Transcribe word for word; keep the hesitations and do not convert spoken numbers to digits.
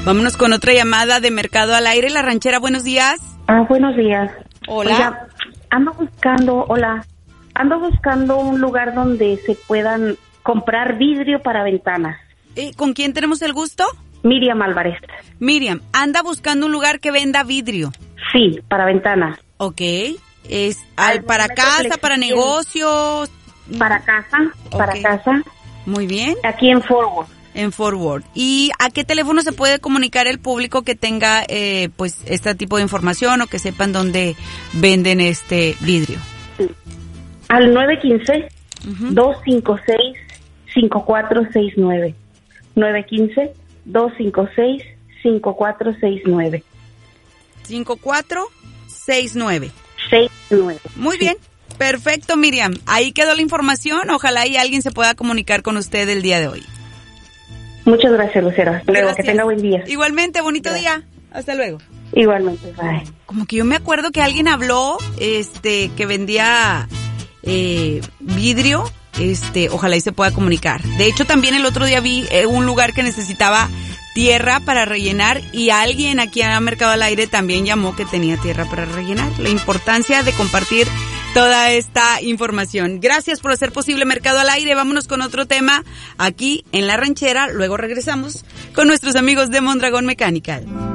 Vámonos con otra llamada de Mercado al Aire. La Ranchera, buenos días. Ah, buenos días. Hola. Oiga, ando buscando, hola, ando buscando un lugar donde se puedan comprar vidrio para ventanas. Eh, ¿Con quién tenemos el gusto? Miriam Álvarez. Miriam, anda buscando un lugar que venda vidrio. Sí, para ventanas. Ok. Es al, para casa, para negocios. Para casa, para Okay. casa. Muy bien. Aquí en Forward. En Forward. ¿Y a qué teléfono se puede comunicar el público que tenga eh, pues este tipo de información o que sepan dónde venden este vidrio? Sí. Al nueve uno cinco, dos cinco seis, cinco cuatro seis nueve. nueve uno cinco, dos cinco seis, cinco cuatro seis nueve. cinco cuatro seis nueve. seis nueve. Muy bien. Perfecto, Miriam. Ahí quedó la información. Ojalá y alguien se pueda comunicar con usted el día de hoy. Muchas gracias, Lucero. Hasta luego, Gracias. que tenga buen día. Igualmente, bonito Gracias. día. Hasta luego. Igualmente, bye. Como que yo me acuerdo que alguien habló, este, que vendía eh, vidrio, este, ojalá y se pueda comunicar. De hecho, también el otro día vi eh, un lugar que necesitaba tierra para rellenar y alguien aquí a Mercado al Aire también llamó que tenía tierra para rellenar. La importancia de compartir toda esta información. Gracias por hacer posible Mercado al Aire. Vámonos con otro tema aquí en La Ranchera. Luego regresamos con nuestros amigos de Mondragón Mechanical.